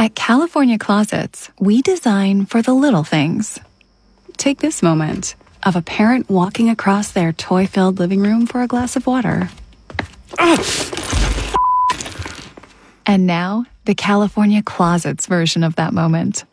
At California Closets, we design for the little things. Take this moment of a parent walking across their toy-filled living room for a glass of water. And now, the California Closets version of that moment.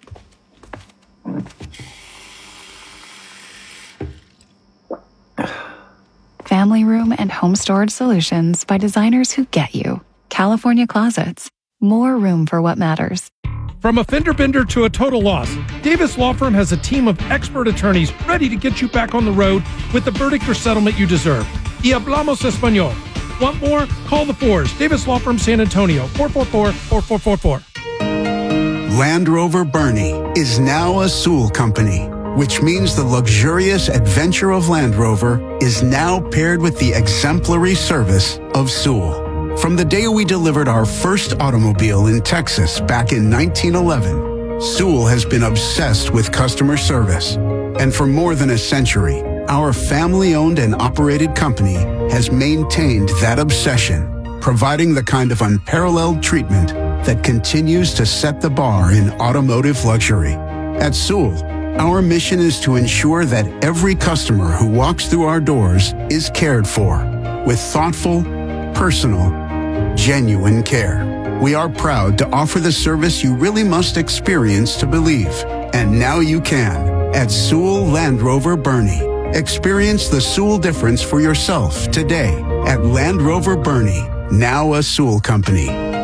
Family room and home storage solutions by designers who get you. California Closets. More room for what matters. From a fender bender to a total loss, Davis Law Firm has a team of expert attorneys ready to get you back on the road with the verdict or settlement you deserve. Y hablamos español. Want more? Call the Fours. Davis Law Firm, San Antonio, 444-4444. Land Rover Bernie is now a Sewell company, which means the luxurious adventure of Land Rover is now paired with the exemplary service of Sewell. From the day we delivered our first automobile in Texas back in 1911, Sewell has been obsessed with customer service. And for more than a century, our family-owned and operated company has maintained that obsession, providing the kind of unparalleled treatment that continues to set the bar in automotive luxury. At Sewell, our mission is to ensure that every customer who walks through our doors is cared for with thoughtful, personal, genuine care. We are proud to offer the service you really must experience to believe. And now you can at Sewell Land Rover Bernie. Experience the Sewell difference for yourself today at Land Rover Bernie, now a Sewell company.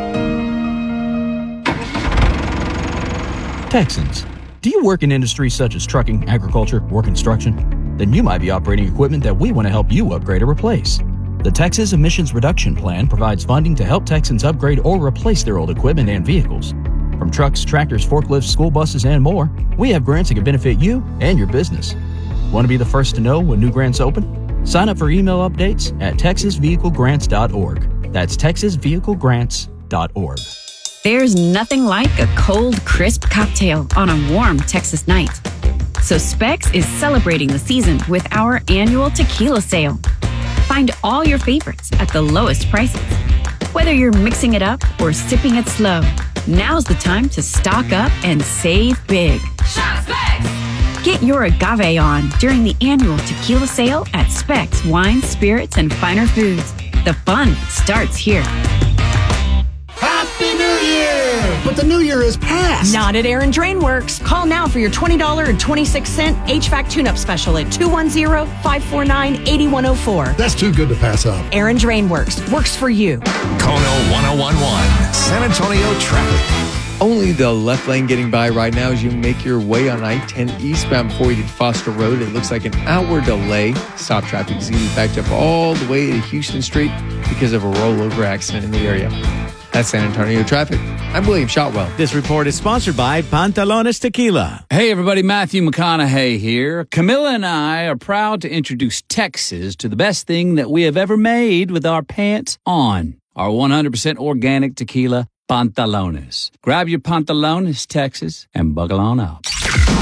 Texans, do you work in industries such as trucking, agriculture, or construction? Then you might be operating equipment that we want to help you upgrade or replace. The Texas Emissions Reduction Plan provides funding to help Texans upgrade or replace their old equipment and vehicles. From trucks, tractors, forklifts, school buses, and more, we have grants that can benefit you and your business. Want to be the first to know when new grants open? Sign up for email updates at texasvehiclegrants.org. That's texasvehiclegrants.org. There's nothing like a cold, crisp cocktail on a warm Texas night. So Specs is celebrating the season with our annual tequila sale. Find all your favorites at the lowest prices. Whether you're mixing it up or sipping it slow, now's the time to stock up and save big. Shop Specs! Get your agave on during the annual tequila sale at Specs Wine, Spirits, and Finer Foods. The fun starts here. Happy New Year! But the New Year is past. Not at Aaron Drain Works. Call now for your $20.26 HVAC tune-up special at 210-549-8104. That's too good to pass up. Aaron Drain Works. Works for you. Kono 1011, San Antonio traffic. Only the left lane getting by right now as you make your way on I-10 eastbound before you hit Foster Road. It looks like an hour delay. Stop traffic is even backed up all the way to Houston Street because of a rollover accident in the area. That's San Antonio traffic. I'm William Shotwell. This report is sponsored by Pantalones Tequila. Hey, everybody. Matthew McConaughey here. Camilla and I are proud to introduce Texas to the best thing that we have ever made with our pants on. Our 100% organic tequila, Pantalones. Grab your Pantalones, Texas, and buckle on up.